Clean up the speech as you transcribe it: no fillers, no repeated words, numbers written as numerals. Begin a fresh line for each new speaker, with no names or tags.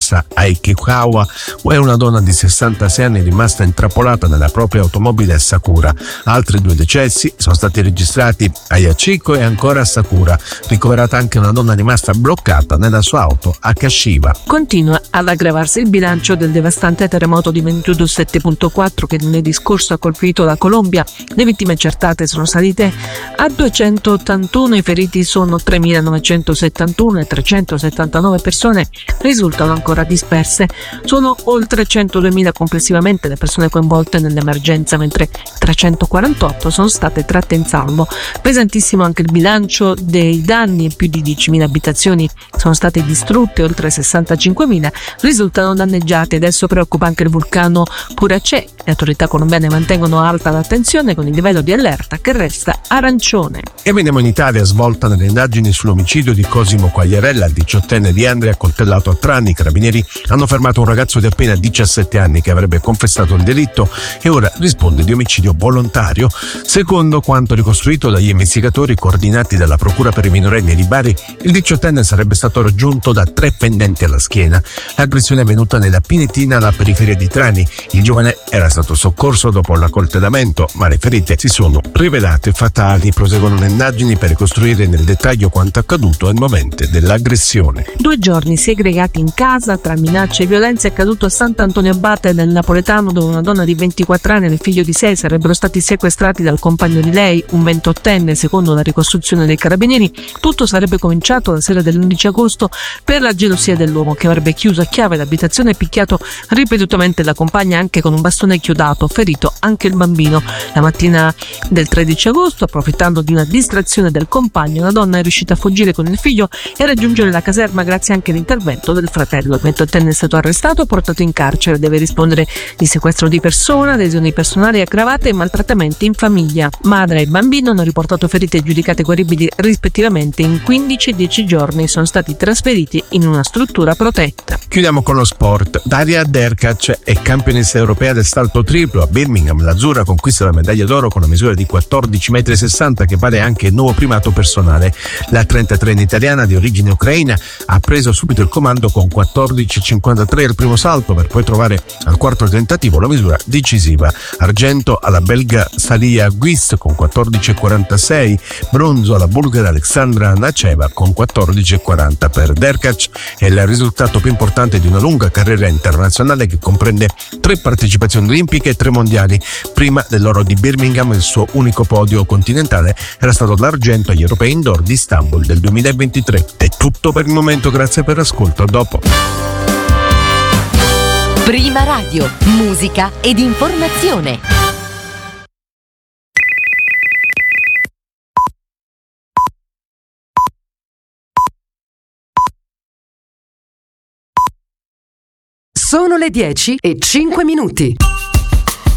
successa a Ikikawa è una donna di 66 anni rimasta intrappolata nella propria automobile a Sakura. Altri 2 decessi sono stati registrati a Yachiko e ancora a Sakura. Ricoverata anche una donna rimasta bloccata nella sua auto a Kashiwa.
Continua ad aggravarsi il bilancio del devastante terremoto di magnitudo 7.4 che lunedì scorso ha colpito la Colombia. Le vittime accertate sono salite a 281, i feriti sono 3.971 e 379 persone risultano ancora disperse. Sono oltre 102.000 complessivamente le persone coinvolte nell'emergenza, mentre 348 sono state tratte in salvo. Pesantissimo anche il bilancio dei danni, più di 10.000 abitazioni sono state distrutte, oltre 65.000 risultano danneggiate. Adesso preoccupa anche il vulcano Puracè. Le autorità colombiane mantengono alta l'attenzione con il livello di allerta che resta arancione.
E veniamo in Italia, svolta nelle indagini sull'omicidio di Cosimo Quagliarella, il 18enne di Andria, accoltellato a Trani. I carabinieri hanno fermato un ragazzo di appena 17 anni che avrebbe confessato il delitto e ora risponde di omicidio volontario. Secondo quanto ricostruito dagli investigatori coordinati dalla Procura per i minorenni di Bari, il 18enne sarebbe stato raggiunto da 3 fendenti alla schiena. L'aggressione è avvenuta nella Pinetina, alla periferia di Trani. Il giovane era stato soccorso dopo l'accoltellamento, ma le ferite si sono rivelate fatali. Proseguono le indagini per ricostruire nel dettaglio quanto accaduto al momento dell'aggressione.
2 giorni segregati in casa tra minacce e violenze è accaduto a Sant'Antonio Abate nel Napoletano, dove una donna di 24 anni e il figlio di 6 sarebbero stati sequestrati dal compagno di lei, un 28enne. Secondo la ricostruzione dei carabinieri, tutto sarebbe cominciato la sera dell'11 agosto per la gelosia dell'uomo, che avrebbe chiuso a chiave l'abitazione e picchiato ripetutamente la compagna anche con un bastone chiodato, ferito anche il bambino. La mattina del 13 agosto, approfittando di una distrazione del compagno, la donna è riuscita a fuggire con il figlio e a raggiungere la caserma grazie anche all'intervento del fratello. Il 28enne è stato arrestato e portato in carcere. Deve rispondere di sequestro di persona, lesioni personali aggravate e maltrattamenti in famiglia. Madre e bambino hanno riportato ferite giudicate guaribili rispettivamente in 15 e 10 giorni. Sono stati trasferiti in una struttura protetta.
Chiudiamo con lo sport. Daria Derkac è campionessa europea del salto triplo. A Birmingham l'azzurra conquista la medaglia d'oro con una misura di 14,60 m che vale anche il nuovo primato personale. La 33enne italiana di origine ucraina ha preso subito il comando con 14,53 al primo salto, per poi trovare al quarto tentativo la misura decisiva. Argento alla belga Salia Guis con 14,46, bronzo alla bulgara Alexandra Nacheva con 14,40. Per Derkac è il risultato più importante di una lunga carriera internazionale che comprende 3 partecipazioni olimpiche e 3 mondiali. Prima dell'oro di Birmingham, il suo unico podio continentale era stato l'argento agli Europei Indoor di Istanbul del 2023. È tutto per il momento, grazie per l'ascolto, a dopo.
Prima Radio, musica ed informazione.
Sono le 10:05.